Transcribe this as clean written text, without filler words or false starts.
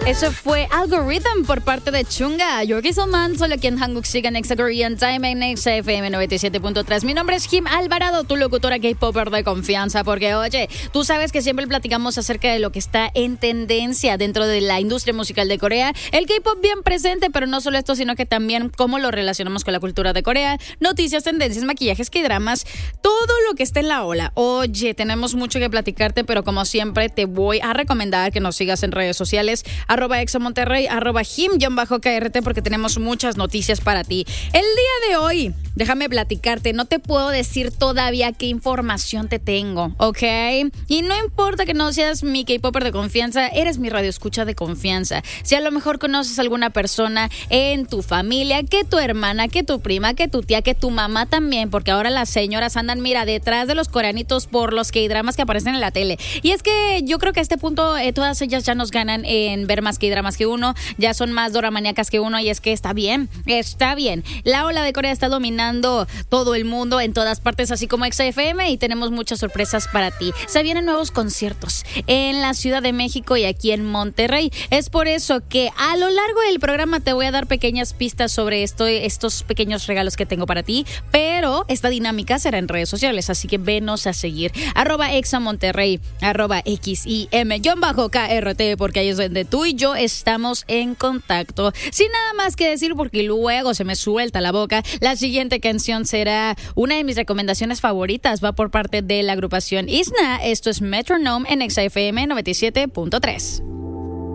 Eso fue Algorithm por parte de Chunga. Yorgi Solman, solo aquí en Hanguk Sigan Nexa Korean Time en Nexa FM 97.3. Mi nombre es Kim Alvarado, tu locutora K-Popper de confianza, porque oye, tú sabes que siempre platicamos acerca de lo que está en tendencia dentro de la industria musical de Corea. El K-Pop bien presente, pero no solo esto, sino que también cómo lo relacionamos con la cultura de Corea. Noticias, tendencias, maquillajes, K-dramas, todo lo que está en la ola. Oye, tenemos mucho que platicarte, pero como siempre te voy a recomendar que nos sigas en redes sociales, @examonterrey, @him_KRT, porque tenemos muchas noticias para ti. El día de hoy, déjame platicarte, no te puedo decir todavía qué información te tengo, ¿ok? Y no importa que no seas mi K-Popper de confianza, eres mi radioescucha de confianza. Si a lo mejor conoces a alguna persona en tu familia, que tu hermana, que tu prima, que tu tía, que tu mamá también, porque ahora las señoras andan, mira, detrás de los coreanitos por los K-dramas que aparecen en la tele. Y es que yo creo que a este punto todas ellas ya nos ganan en ver más K-dramas que uno, ya son más doramaníacas que uno, y es que está bien, está bien. La ola de Corea está dominando todo el mundo, en todas partes, así como XFM, y tenemos muchas sorpresas para ti. Se vienen nuevos conciertos en la Ciudad de México y aquí en Monterrey. Es por eso que a lo largo del programa te voy a dar pequeñas pistas sobre estos pequeños regalos que tengo para ti, pero esta dinámica será en redes sociales, así que venos a seguir, @examonterrey, @xim_KRT, porque ahí es donde tú y yo estamos en contacto. Sin nada más que decir, porque luego se me suelta la boca, la siguiente canción será una de mis recomendaciones favoritas, va por parte de la agrupación ISNA. Esto es Metronome en XFM 97.3.